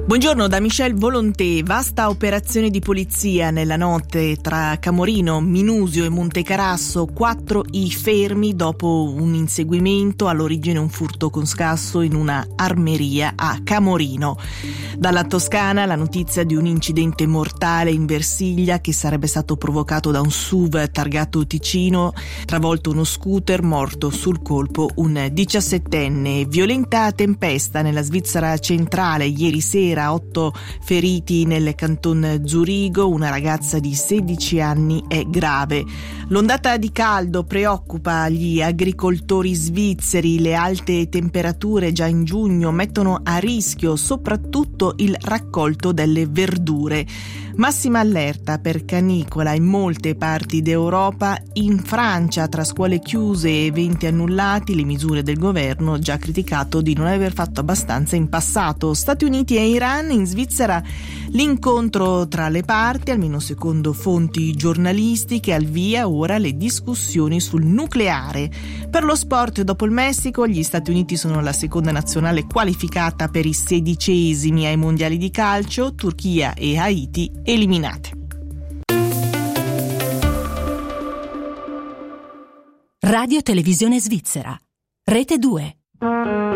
Buongiorno da Michel Volonté. Vasta operazione di polizia nella notte tra Camorino, Minusio e Montecarasso. 4 i fermi dopo un inseguimento, all'origine un furto con scasso in una armeria a Camorino. Dalla Toscana la notizia di un incidente mortale in Versiglia che sarebbe stato provocato da un SUV targato Ticino, travolto uno scooter, morto sul colpo un 17enne. Violenta tempesta nella Svizzera centrale ieri sera, 8 feriti nel canton Zurigo, una ragazza di 16 anni è grave. L'ondata di caldo preoccupa gli agricoltori svizzeri, le alte temperature già in giugno mettono a rischio soprattutto il raccolto delle verdure. Massima allerta per canicola in molte parti d'Europa. In Francia, tra scuole chiuse e eventi annullati, le misure del governo già criticato di non aver fatto abbastanza in passato. Stati Uniti e Iran, in Svizzera l'incontro tra le parti, almeno secondo fonti giornalistiche, al via ora le discussioni sul nucleare. Per lo sport, dopo il Messico, gli Stati Uniti sono la seconda nazionale qualificata per i 16esimi ai mondiali di calcio, Turchia e Haiti eliminate. Radio Televisione Svizzera, Rete 2.